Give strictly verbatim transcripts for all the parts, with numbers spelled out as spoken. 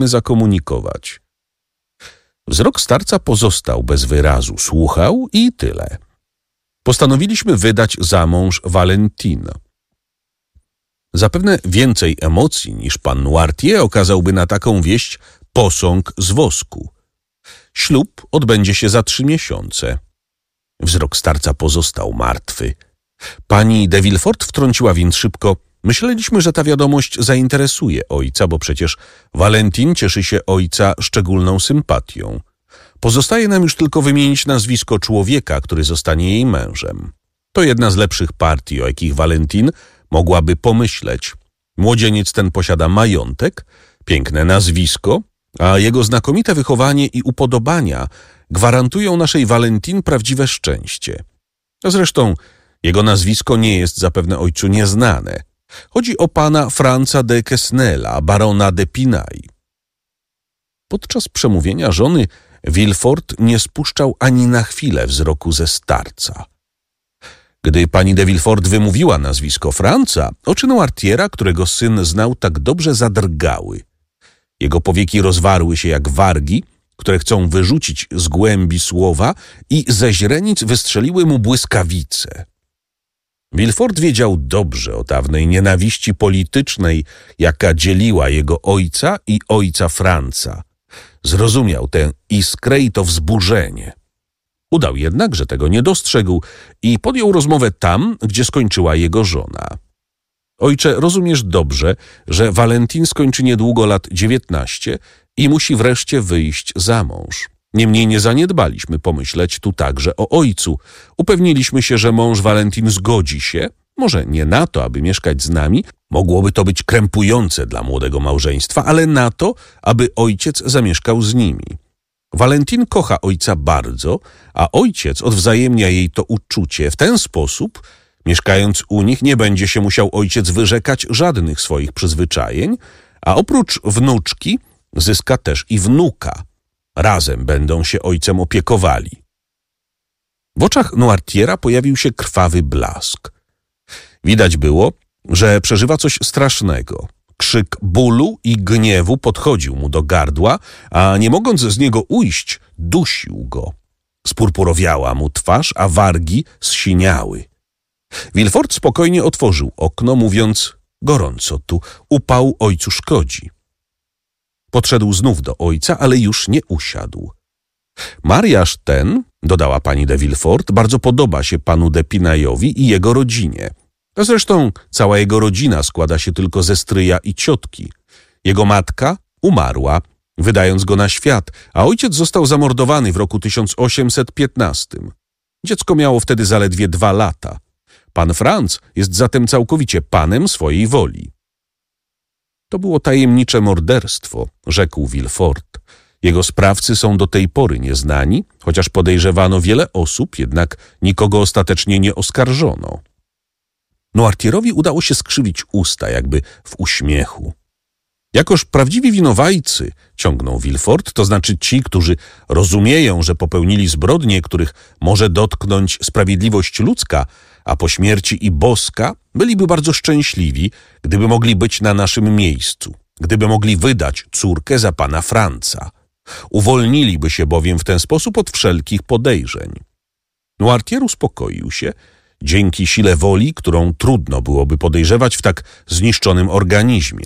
zakomunikować. Wzrok starca pozostał bez wyrazu, słuchał i tyle. Postanowiliśmy wydać za mąż Valentine. Zapewne więcej emocji niż pan Noirtier okazałby na taką wieść posąg z wosku. Ślub odbędzie się za trzy miesiące. Wzrok starca pozostał martwy. Pani de Villefort wtrąciła więc szybko: myśleliśmy, że ta wiadomość zainteresuje ojca, bo przecież Valentine cieszy się ojca szczególną sympatią. Pozostaje nam już tylko wymienić nazwisko człowieka, który zostanie jej mężem. To jedna z lepszych partii, o jakich Valentine mogłaby pomyśleć. Młodzieniec ten posiada majątek, piękne nazwisko, a jego znakomite wychowanie i upodobania gwarantują naszej Valentine prawdziwe szczęście. Zresztą jego nazwisko nie jest zapewne ojcu nieznane. Chodzi o pana Franza de Quesnela, barona de Pinay. Podczas przemówienia żony Villefort nie spuszczał ani na chwilę wzroku ze starca. Gdy pani de Villefort wymówiła nazwisko Franza, oczy Noirtiera, którego syn znał, tak dobrze zadrgały. Jego powieki rozwarły się jak wargi, które chcą wyrzucić z głębi słowa, i ze źrenic wystrzeliły mu błyskawice. Villefort wiedział dobrze o dawnej nienawiści politycznej, jaka dzieliła jego ojca i ojca Franza. Zrozumiał tę iskrę i to wzburzenie. Udał jednak, że tego nie dostrzegł i podjął rozmowę tam, gdzie skończyła jego żona. Ojcze, rozumiesz dobrze, że Valentine skończy niedługo lat dziewiętnaście i musi wreszcie wyjść za mąż. Niemniej nie zaniedbaliśmy pomyśleć tu także o ojcu. Upewniliśmy się, że mąż Valentine zgodzi się, może nie na to, aby mieszkać z nami, mogłoby to być krępujące dla młodego małżeństwa, ale na to, aby ojciec zamieszkał z nimi. Valentine kocha ojca bardzo, a ojciec odwzajemnia jej to uczucie. W ten sposób, mieszkając u nich, nie będzie się musiał ojciec wyrzekać żadnych swoich przyzwyczajeń, a oprócz wnuczki zyska też i wnuka. Razem będą się ojcem opiekowali. W oczach Noirtiera pojawił się krwawy blask. Widać było, że przeżywa coś strasznego. Krzyk bólu i gniewu podchodził mu do gardła, a nie mogąc z niego ujść, dusił go. Spurpurowiała mu twarz, a wargi zsiniały. Villefort spokojnie otworzył okno, mówiąc: gorąco tu, upał ojcu szkodzi. Podszedł znów do ojca, ale już nie usiadł. Mariaż ten, dodała pani de Villefort, bardzo podoba się panu de Pinayowi i jego rodzinie. Zresztą cała jego rodzina składa się tylko ze stryja i ciotki. Jego matka umarła, wydając go na świat, a ojciec został zamordowany w roku tysiąc osiemset piętnastym. Dziecko miało wtedy zaledwie dwa lata. Pan Franz jest zatem całkowicie panem swojej woli. To było tajemnicze morderstwo, rzekł Villefort. Jego sprawcy są do tej pory nieznani, chociaż podejrzewano wiele osób, jednak nikogo ostatecznie nie oskarżono. Noirtierowi udało się skrzywić usta, jakby w uśmiechu. Jakoż prawdziwi winowajcy, ciągnął Villefort, to znaczy ci, którzy rozumieją, że popełnili zbrodnie, których może dotknąć sprawiedliwość ludzka, a po śmierci i boska, byliby bardzo szczęśliwi, gdyby mogli być na naszym miejscu, gdyby mogli wydać córkę za pana Franza. Uwolniliby się bowiem w ten sposób od wszelkich podejrzeń. Noirtier uspokoił się, dzięki sile woli, którą trudno byłoby podejrzewać w tak zniszczonym organizmie.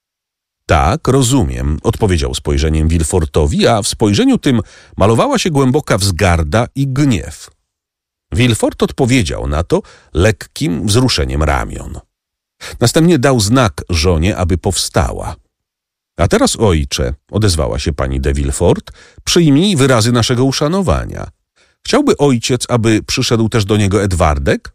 Tak, rozumiem, odpowiedział spojrzeniem Villefortowi, a w spojrzeniu tym malowała się głęboka wzgarda i gniew. Villefort odpowiedział na to lekkim wzruszeniem ramion. Następnie dał znak żonie, aby powstała. A teraz, ojcze, odezwała się pani de Villefort, przyjmij wyrazy naszego uszanowania. Chciałby ojciec, aby przyszedł też do niego Edwardek?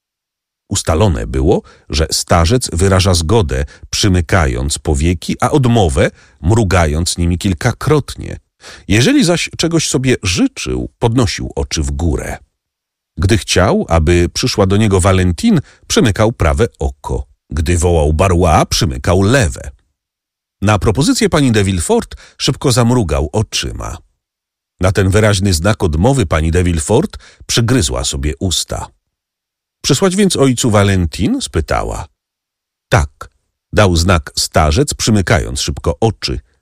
Ustalone było, że starzec wyraża zgodę, przymykając powieki, a odmowę, mrugając nimi kilkakrotnie. Jeżeli zaś czegoś sobie życzył, podnosił oczy w górę. Gdy chciał, aby przyszła do niego Valentine, przymykał prawe oko. Gdy wołał Barrois, przymykał lewe. Na propozycję pani de Villefort szybko zamrugał oczyma. Na ten wyraźny znak odmowy pani de Villefort przygryzła sobie usta. Przysłać więc ojcu Valentine? Spytała. Tak, dał znak starzec, przymykając szybko oczy.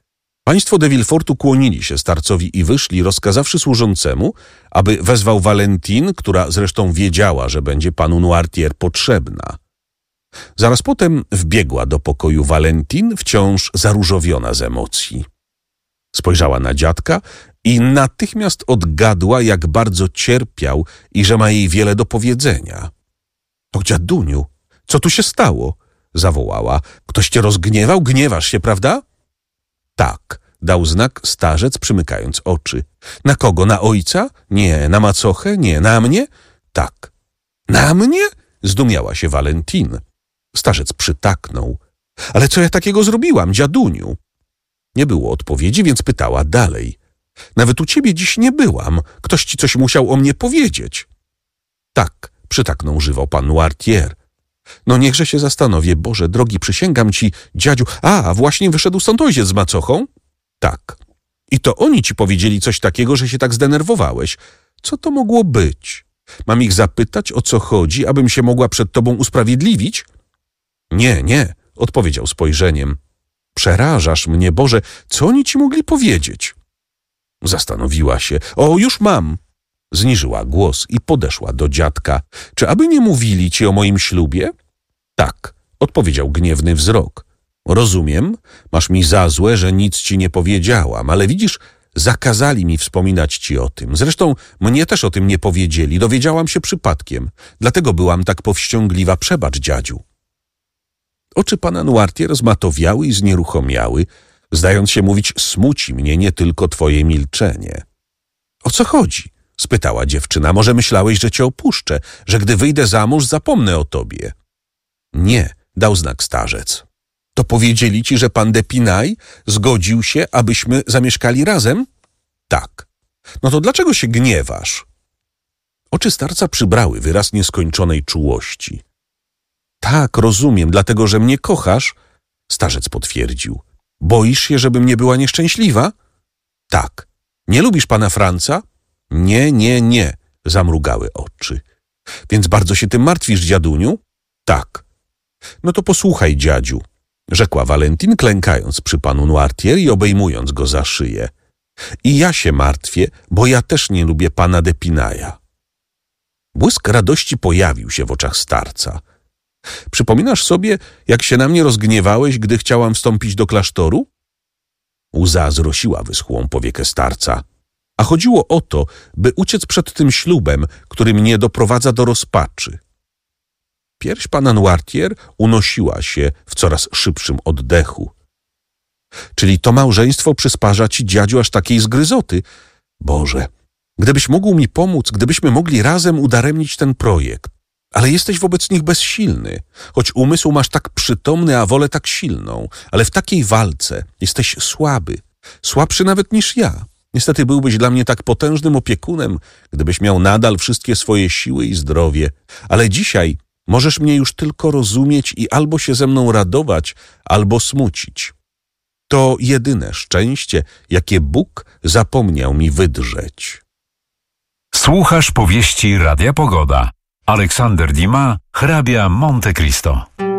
Państwo de Villefortu kłonili się starcowi i wyszli, rozkazawszy służącemu, aby wezwał Valentine, która zresztą wiedziała, że będzie panu Noirtier potrzebna. Zaraz potem wbiegła do pokoju Valentine, wciąż zaróżowiona z emocji. Spojrzała na dziadka i natychmiast odgadła, jak bardzo cierpiał i że ma jej wiele do powiedzenia. — To dziaduniu, co tu się stało? — zawołała. — Ktoś cię rozgniewał? Gniewasz się, prawda? — Tak — dał znak starzec, przymykając oczy. — Na kogo? Na ojca? Nie. Na macochę? Nie. Na mnie? Tak. — Na mnie? — zdumiała się Valentine. Starzec przytaknął. — Ale co ja takiego zrobiłam, dziaduniu? Nie było odpowiedzi, więc pytała dalej. — Nawet u ciebie dziś nie byłam. Ktoś ci coś musiał o mnie powiedzieć. — Tak — przytaknął żywo pan Noirtier. — No niechże się zastanowię. Boże drogi, przysięgam ci, dziadziu... A, właśnie wyszedł stąd ojciec z macochą? — Tak. — I to oni ci powiedzieli coś takiego, że się tak zdenerwowałeś. Co to mogło być? Mam ich zapytać, o co chodzi, abym się mogła przed tobą usprawiedliwić? — Nie, nie — odpowiedział spojrzeniem. — Przerażasz mnie, Boże, co oni ci mogli powiedzieć? Zastanowiła się. — O, już mam! Zniżyła głos i podeszła do dziadka. — Czy aby nie mówili ci o moim ślubie? — Tak — odpowiedział gniewny wzrok. — Rozumiem, masz mi za złe, że nic ci nie powiedziałam, ale widzisz, zakazali mi wspominać ci o tym. Zresztą mnie też o tym nie powiedzieli, dowiedziałam się przypadkiem. Dlatego byłam tak powściągliwa. Przebacz, dziadziu. Oczy pana Noirtier zmatowiały i znieruchomiały, zdając się mówić: smuci mnie nie tylko twoje milczenie. — O co chodzi? — spytała dziewczyna. — Może myślałeś, że cię opuszczę, że gdy wyjdę za mąż, zapomnę o tobie? — Nie — dał znak starzec. — To powiedzieli ci, że pan d'Épinay zgodził się, abyśmy zamieszkali razem? — Tak. — No to dlaczego się gniewasz? Oczy starca przybrały wyraz nieskończonej czułości. — Tak, rozumiem, dlatego że mnie kochasz? Starzec potwierdził. — Boisz się, żebym nie była nieszczęśliwa? — Tak. — Nie lubisz pana Franca? — Nie, nie, nie — zamrugały oczy. — Więc bardzo się tym martwisz, dziaduniu? — Tak. — No to posłuchaj, dziadziu — rzekła Valentine, klękając przy panu Noirtier i obejmując go za szyję. — I ja się martwię, bo ja też nie lubię pana d'Épinaya. Błysk radości pojawił się w oczach starca. — Przypominasz sobie, jak się na mnie rozgniewałeś, gdy chciałam wstąpić do klasztoru? Łza zrosiła wyschłą powiekę starca. A chodziło o to, by uciec przed tym ślubem, który mnie doprowadza do rozpaczy. Pierś pana Noirtier unosiła się w coraz szybszym oddechu. — Czyli to małżeństwo przysparza ci, dziadziu, aż takiej zgryzoty? Boże, gdybyś mógł mi pomóc, gdybyśmy mogli razem udaremnić ten projekt. Ale jesteś wobec nich bezsilny, choć umysł masz tak przytomny, a wolę tak silną. Ale w takiej walce jesteś słaby, słabszy nawet niż ja. Niestety byłbyś dla mnie tak potężnym opiekunem, gdybyś miał nadal wszystkie swoje siły i zdrowie. Ale dzisiaj możesz mnie już tylko rozumieć i albo się ze mną radować, albo smucić. To jedyne szczęście, jakie Bóg zapomniał mi wydrzeć. Słuchasz powieści Radia Pogoda. Aleksander Dumas, hrabia Monte Cristo.